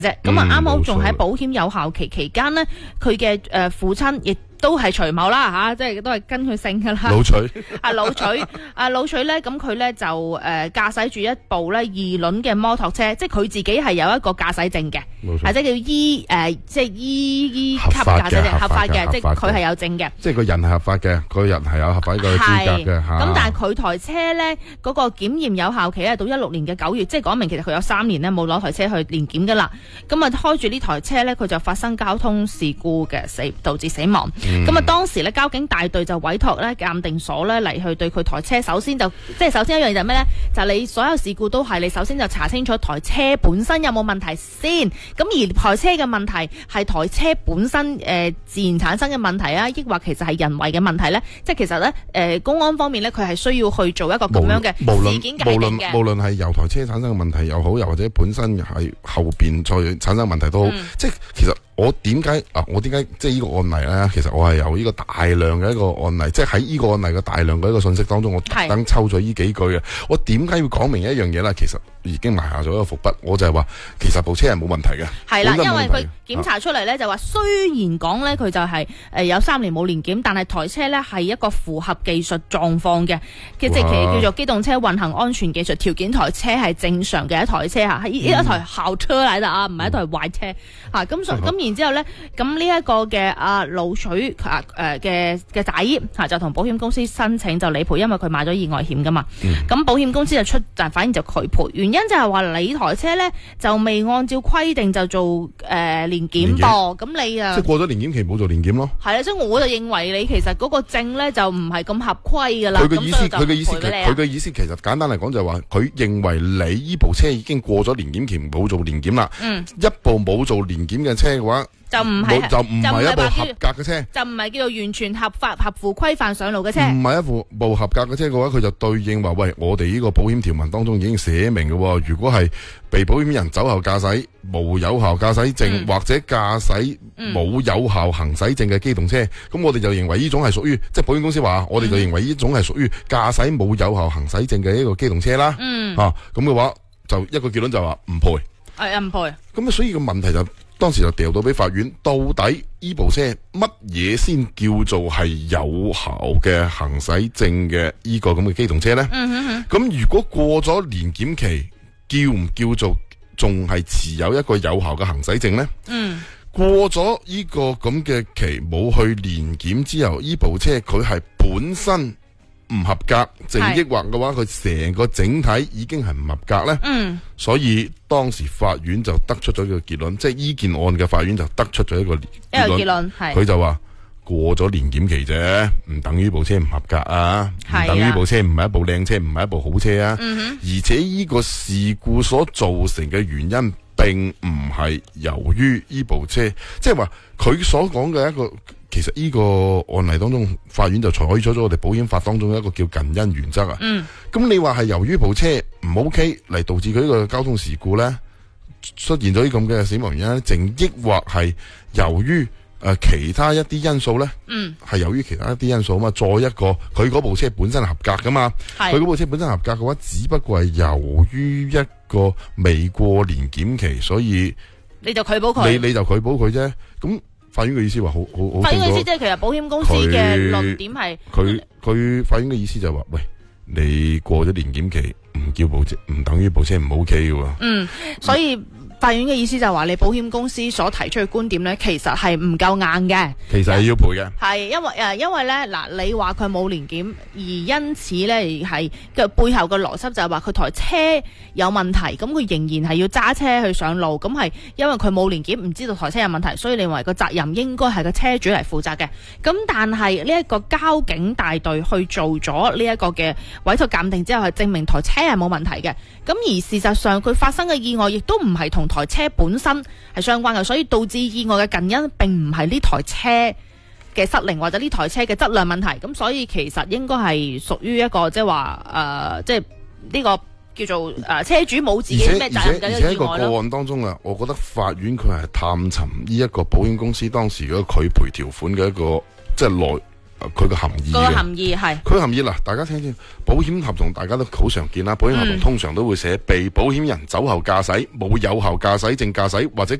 啫。咁啊啱好仲喺保險有效期期間呢，佢嘅父親亦都係徐某啦吓，即係都係跟佢姓噶啦。老徐咧，咁佢咧就駕駛住一部咧二輪嘅摩托車，即係佢自己係有一個駕駛證嘅，或者叫 E 級駕駛證合法嘅，即係佢係有證嘅。 即係個人係合法嘅，個人係有合法嘅資格嘅。 咁但係佢台車咧嗰個檢驗有效期係到16年嘅9月，即係講明其實佢有3年咧冇攞台車去年檢噶啦。咁啊開住呢台車咧，佢就發生交通事故嘅導致死亡。咁啊，當時咧交警大隊就委託咧鑑定所咧嚟去對佢台車，首先一樣就係咩咧？就你所有事故都係你首先就查清楚台車本身有冇問題先。咁而台車嘅問題係台車本身自然產生嘅問題啊，抑或其實係人為嘅問題咧？即係其實咧公安方面咧，佢係需要去做一個咁樣嘅事件界定嘅。 無論係由台車產生嘅問題又好，又或者本身係後邊再產生問題都好，即係其實。我點解即係呢個案例咧？其實我係有呢個大量嘅一個案例，即係喺呢個案例嘅大量嘅一個信息當中，我特登抽咗呢幾句嘅。我點解要講明一樣嘢咧？其實已經埋下咗一個伏筆，我就係話其實部車係冇問題嘅。係啦，因為佢檢查出嚟咧就話，雖然講咧佢就係有3年冇年檢，但係台車咧係一個符合技術狀況嘅，即係叫做機動車運行安全技術條件，台車係正常嘅一台車嚇，係一台校車嚟㗎啊，唔係一台壞車嚇。咁然之後咧，咁呢一個嘅老徐嘅仔就同保險公司申請就理賠，因為佢買咗意外險噶嘛。咁保險公司反而就拒賠，原因就係話你台車咧就未按照規定就做年檢噃，咁你即係過咗年檢期冇做年檢咯。 係啦，所以我就認為你其實嗰個證咧就唔係咁合規噶啦。佢嘅意思其實簡單嚟講就係話，佢認為你呢部車已經過咗年檢期冇做年檢啦。一部冇做年檢嘅車嘅話，就唔係一部合格嘅車， 就唔係叫做完全合法合乎規範上路嘅車。 唔係一部合格嘅車嘅話，佢就對應話，喂，我哋呢個保險條文當中已經寫明嘅，如果係被保險人酒後駕駛、無有效駕駛證或者駕駛冇有效行駛證嘅機動車，咁我哋就認為呢種係屬於，即係保險公司話，我哋就認為呢種係屬於駕駛冇有效行駛證嘅一個機動車啦。咁嘅話就一個結論就話唔賠， 唔賠。 咁所以個問題就。當時就掉到俾法院，到底呢部車乜嘢先叫做係有效嘅行駛證嘅呢個咁嘅機動車呢？咁如果過咗年檢期，叫唔叫做仲係持有一個有效嘅行駛證呢？過咗呢個咁嘅期，冇去年檢之後，呢部車佢係本身唔合格，淨抑或嘅話，佢成個整體已經係唔合格呢。所以當時法院就得出咗一個結論，即係呢件案嘅法院就得出咗一個結論，佢就話過咗年檢期啫，唔等於部車唔合格啊，唔等於部車唔係一部靚車，唔係一部好車啊。而且呢個事故所造成嘅原因，並唔係由於呢部車，即係話佢所講嘅一個。其實呢個案例當中，法院就採取咗我哋保險法當中一個叫近因原則啊。咁你話係由於部車唔 OK 嚟導致佢呢個交通事故呢，出現咗呢咁嘅死亡原因，淨抑或係由於其他一啲因素呢？係由於其他一啲因素啊嘛。再一個，佢嗰部車本身係合格噶嘛，佢嗰部車本身合格嘅話，只不過係由於一個未過年檢期，所以你就拒保佢， 你就拒保佢啫。咁法院嘅意思話好。 法院嘅意思即係其實保險公司嘅論點係佢法院嘅意思就係話，喂，你過咗年檢期，唔叫部車，唔等於部車唔 OK 嘅喎。 所以法院嘅意思就係話，你保險公司所提出嘅觀點咧，其實係唔夠硬嘅。 其實係要賠嘅。 係因為咧嗱，你話佢冇年檢，而因此咧係嘅背後嘅邏輯就係話佢台車有問題，咁佢仍然係要揸車去上路，咁係因為佢冇年檢，唔知道台車有問題，所以你認為個責任應該係個車主嚟負責嘅。咁但係呢一個交警大隊去做咗呢一個嘅委託鑑定之後，係證明台車係冇問題嘅。咁而事實上佢發生嘅意外亦都唔係同台車本身係相關嘅，所以導致意外嘅近因並唔係呢台車嘅失靈或者呢台車嘅質量問題，咁所以其實應該係屬於一個即係話即係呢個叫做車主冇自己咩責任嘅意外咯。而且一個個案當中啊，我覺得法院佢係探尋呢一個保險公司當時嗰個拒賠條款嘅一個即係佢個含義個嘅。 含義係佢含義嗱，大家聽清，保險合同大家都好常見啦。保險合同通常都會寫被保險人酒後駕駛、冇有效駕駛證駕駛或者